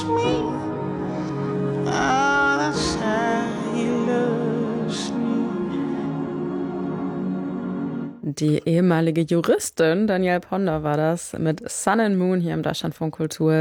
Die ehemalige Juristin Danielle Ponder war das mit Sun and Moon hier im Deutschlandfunk Kultur,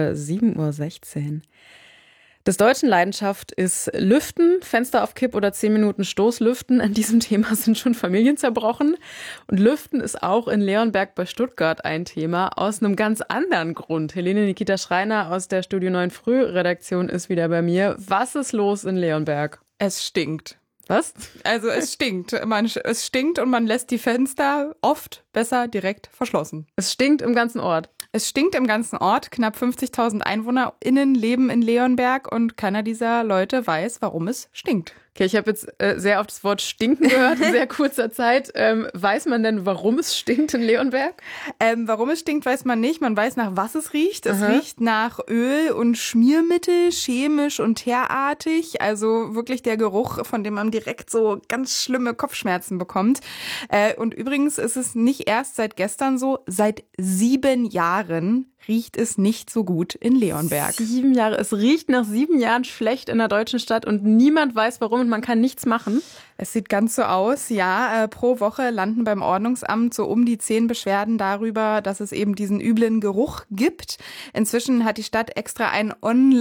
7:16 Uhr. Des Deutschen Leidenschaft ist Lüften, Fenster auf Kipp oder 10 Minuten Stoßlüften. An diesem Thema sind schon Familien zerbrochen. Und Lüften ist auch in Leonberg bei Stuttgart ein Thema, aus einem ganz anderen Grund. Helene Nikita Schreiner aus der Studio 9 Früh-Redaktion ist wieder bei mir. Was ist los in Leonberg? Es stinkt. Was? Also es stinkt. Es stinkt und man lässt die Fenster oft besser direkt verschlossen. Es stinkt im ganzen Ort. Es stinkt im ganzen Ort. Knapp 50.000 EinwohnerInnen leben in Leonberg und keiner dieser Leute weiß, warum es stinkt. Okay, ich habe jetzt sehr oft das Wort stinken gehört in sehr kurzer Zeit. Weiß man denn, warum es stinkt in Leonberg? Warum es stinkt, weiß man nicht. Man weiß, nach was es riecht. Es riecht nach Öl und Schmiermittel, chemisch und teerartig. Also wirklich der Geruch, von dem man direkt so ganz schlimme Kopfschmerzen bekommt. Und übrigens ist es nicht erst seit gestern so. Seit 7 Jahren riecht es nicht so gut in Leonberg. 7 Jahre. Es riecht nach 7 Jahren schlecht in der deutschen Stadt und niemand weiß warum und man kann nichts machen. Es sieht ganz so aus, ja. Pro Woche landen beim Ordnungsamt so um die 10 Beschwerden darüber, dass es eben diesen üblen Geruch gibt. Inzwischen hat die Stadt extra einen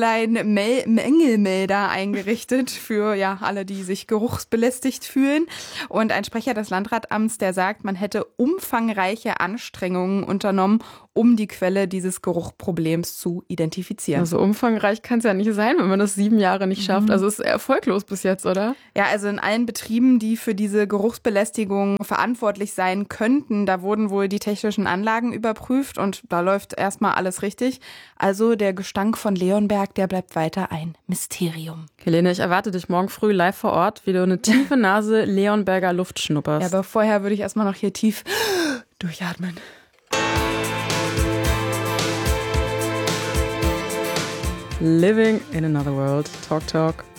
Online-Mängelmelder eingerichtet für alle, die sich geruchsbelästigt fühlen. Und ein Sprecher des Landratsamts, der sagt, man hätte umfangreiche Anstrengungen unternommen, um die Quelle dieses Geruchproblems zu identifizieren. Also umfangreich kann es ja nicht sein, wenn man das 7 Jahre nicht schafft. Also es ist erfolglos bis jetzt, oder? Ja, also in allen Betrieben, die für diese Geruchsbelästigung verantwortlich sein könnten, da wurden wohl die technischen Anlagen überprüft und da läuft erstmal alles richtig. Also der Gestank von Leonberg, der bleibt weiter ein Mysterium. Helene, ich erwarte dich morgen früh live vor Ort, wie du eine tiefe Nase Leonberger Luft schnupperst. Ja, aber vorher würde ich erstmal noch hier tief durchatmen. Living in another world. Talk, talk.